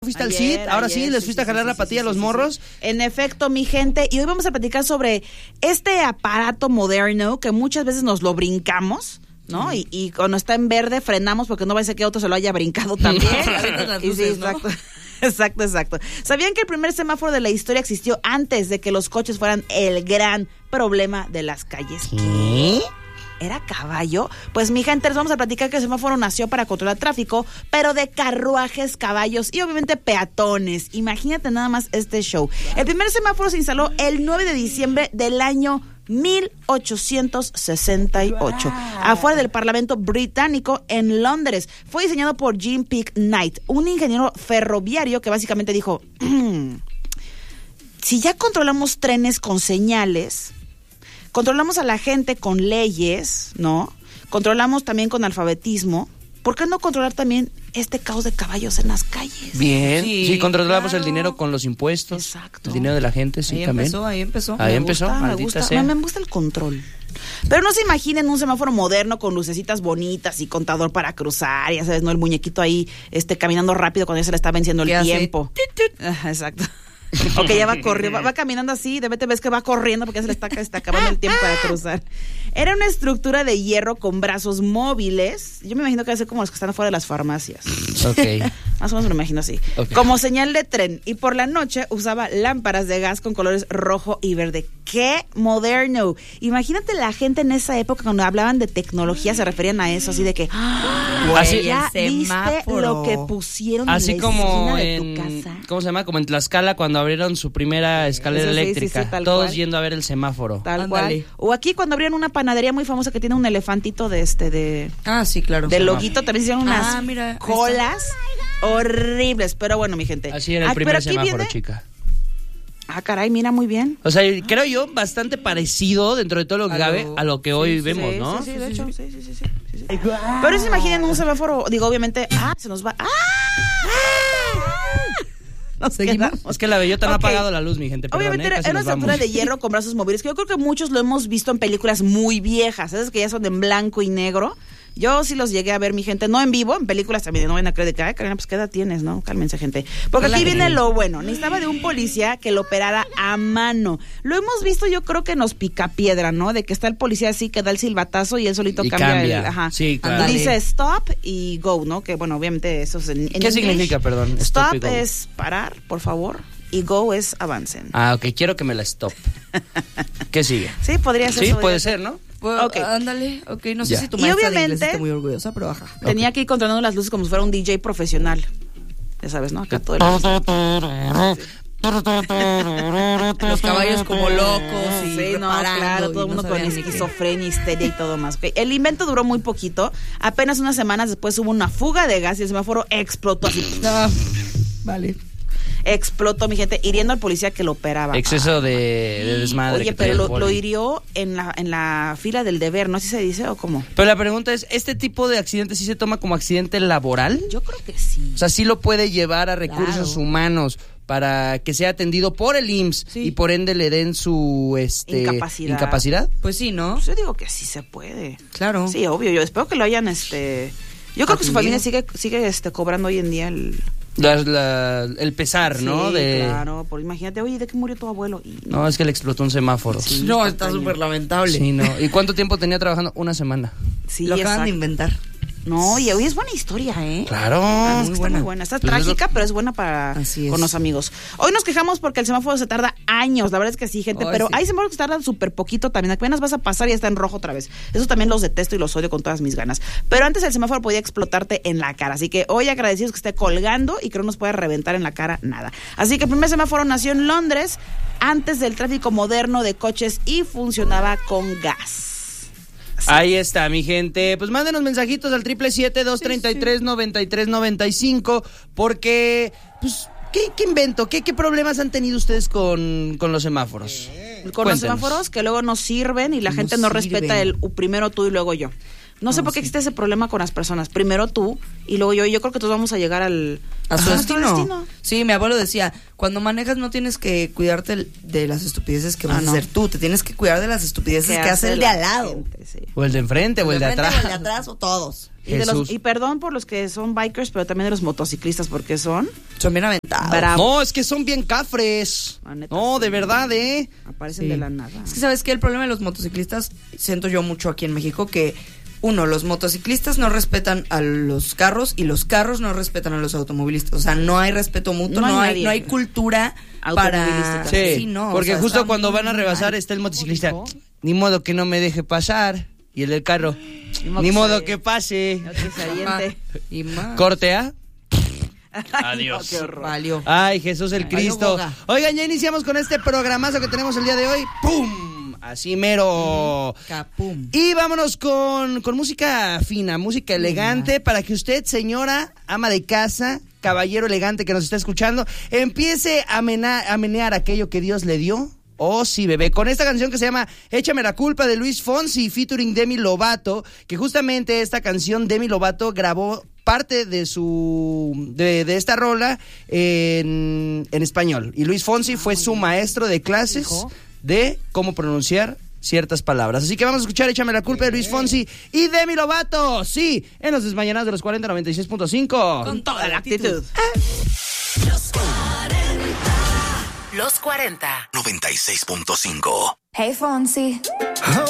¿Fuiste al CID? Ahora sí, les fuiste a jalar la patilla a los morros. En efecto, mi gente, y hoy vamos a platicar sobre este aparato moderno que muchas veces nos lo brincamos, ¿no? Y cuando está en verde frenamos porque no va a ser que otro se lo haya brincado también. Luces, sí, exacto. ¿No? Exacto. ¿Sabían que el primer semáforo de la historia existió antes de que los coches fueran el gran problema de las calles? ¿Qué? ¿Era caballo? Pues mi gente, les vamos a platicar que el semáforo nació para controlar tráfico, pero de carruajes, caballos y obviamente peatones. Imagínate nada más este show. El primer semáforo se instaló el 9 de diciembre del año 1868, afuera del Parlamento británico en Londres. Fue diseñado por Jim Peake Knight, un ingeniero ferroviario que básicamente dijo, si ya controlamos trenes con señales, controlamos a la gente con leyes, ¿no? Controlamos también con alfabetismo. ¿Por qué no controlar también este caos de caballos en las calles? Bien, sí, controlamos el dinero con los impuestos. Exacto. El dinero de la gente, sí, también. Ahí empezó. Me gusta el control. Pero no se imaginen un semáforo moderno con lucecitas bonitas y contador para cruzar, ya sabes, ¿no? El muñequito ahí caminando rápido cuando ya se le está venciendo el tiempo. Exacto. O que ya va corriendo, va caminando así, de repente ves que va corriendo porque ya se le está acabando el tiempo para cruzar. Era una estructura de hierro con brazos móviles. Yo me imagino que va a ser como los que están fuera de las farmacias. Ok. Más o menos me lo imagino así. Okay. Como señal de tren. Y por la noche usaba lámparas de gas con colores rojo y verde. ¡Qué moderno! Imagínate la gente en esa época cuando hablaban de tecnología se referían a eso, así de que así, ¿ya viste lo que pusieron así en la como esquina de tu casa? ¿Cómo se llama? Como en Tlaxcala cuando abrieron su primera escalera eléctrica. Sí, todos cual. yendo a ver el semáforo. Tal cual. O aquí cuando abrieron una panadería muy famosa que tiene un elefantito de sí, claro. de loguito, también hicieron unas mira, colas horribles, pero bueno, mi gente. Así era el primer semáforo, chica. Caray, mira, muy bien. O sea, creo yo bastante parecido dentro de todo lo que cabe a lo que hoy vemos, ¿no? Sí, de hecho, sí. Pero se imaginen un semáforo, digo, obviamente, se nos va. ¿Seguimos? Es que la bellota no ha apagado la luz, mi gente. Perdón, obviamente era una estructura de hierro con brazos móviles que yo creo que muchos lo hemos visto en películas muy viejas, esas que ya son en blanco y negro. Yo sí los llegué a ver, mi gente, no en vivo, en películas también, no van a creer de que, ay, Karina, pues qué edad tienes, ¿no? Cálmense, gente. Porque aquí viene lo bueno, necesitaba de un policía que lo operara a mano. Lo hemos visto, yo creo que nos Picapiedra, ¿no? De que está el policía así que da el silbatazo y él solito cambia. Sí, claro. Dice stop y go, ¿no? Que bueno, obviamente eso es en ¿Qué significa, perdón? Stop es parar, por favor. Y go es avancen. Ok, quiero que me la stop. ¿Qué sigue? Sí, podría ser. Sí, puede ser, ¿no? Okay. Ándale, no sé si tu maestra de inglés esté muy orgullosa, pero ajá. Tenía que ir controlando las luces como si fuera un DJ profesional. Ya sabes, ¿no? Acá todo el... Los caballos como locos y claro, todo el mundo con esquizofrenia, histeria y todo más. Okay. El invento duró muy poquito. Apenas unas semanas después hubo una fuga de gas y el semáforo explotó así. Vale. Explotó, mi gente, hiriendo al policía que lo operaba. Exceso de desmadre. Oye, pero lo hirió en la fila del deber, ¿no? ¿Así se dice o cómo? Pero la pregunta es, ¿este tipo de accidente sí se toma como accidente laboral? Yo creo que sí. O sea, sí lo puede llevar a recursos humanos para que sea atendido por el IMSS y por ende le den su incapacidad. Pues sí, ¿no? Pues yo digo que sí se puede. Claro. Sí, obvio, yo espero que lo hayan yo creo que su familia sigue cobrando hoy en día el pesar, ¿no? Claro, imagínate, oye, ¿de qué murió tu abuelo? No, es que le explotó un semáforo. Sí, no, está súper lamentable. Sí, no. ¿Y cuánto tiempo tenía trabajando? Una semana. Sí, lo acaban de inventar. No, y hoy es buena historia, ¿eh? Claro. Muy buena. Está trágica, pero es buena con los amigos. Hoy nos quejamos porque el semáforo se tarda años, la verdad es que sí, gente, pero hay semáforos que tardan súper poquito también. Apenas vas a pasar y está en rojo otra vez. Eso también los detesto y los odio con todas mis ganas. Pero antes el semáforo podía explotarte en la cara, así que hoy agradecidos que esté colgando y que no nos pueda reventar en la cara nada. Así que el primer semáforo nació en Londres antes del tráfico moderno de coches y funcionaba con gas. Ahí está, mi gente. Pues mándenos mensajitos al 777-233-9395 porque, pues, ¿qué invento? ¿Qué problemas han tenido ustedes con los semáforos? Con los semáforos que luego no sirven y la gente no respeta el primero tú y luego yo. No sé por qué existe ese problema con las personas. Primero tú y luego yo. Yo creo que todos vamos a llegar a su destino. Sí, mi abuelo decía, cuando manejas no tienes que cuidarte de las estupideces que vas a hacer tú. Te tienes que cuidar de las estupideces que hace el de al lado. Gente, sí. O el de enfrente, o el de atrás. O el de atrás, o todos. Y perdón por los que son bikers, pero también de los motociclistas, porque son bien aventados. Bravos. No, es que son bien cafres. No, de verdad, Aparecen de la nada. Es que, ¿sabes qué? El problema de los motociclistas, siento yo mucho aquí en México, que los motociclistas no respetan a los carros y los carros no respetan a los automovilistas. O sea, no hay respeto mutuo, no hay cultura para... Sí, porque justo cuando van a rebasar está el motociclista. Ni modo que no me deje pasar. Y el del carro, ni modo que pase. Corte A. Adiós. Qué horror. Valió. Ay, Jesús el Cristo. Oigan, ya iniciamos con este programazo que tenemos el día de hoy. ¡Pum! Así mero. Capum. Y vámonos con música fina, música elegante, para que usted, señora, ama de casa, caballero elegante que nos está escuchando, empiece a menear aquello que Dios le dio. Oh, sí, bebé. Con esta canción que se llama Échame la culpa de Luis Fonsi featuring Demi Lovato, que justamente esta canción Demi Lovato grabó parte de esta rola en español. Y Luis Fonsi fue su maestro de clases de cómo pronunciar ciertas palabras. Así que vamos a escuchar Échame la culpa de Luis Fonsi y Demi Lovato. Sí, en los Desmañanados de los 40 96.5. Con toda la actitud. Los 40 96.5. Hey Fonsi.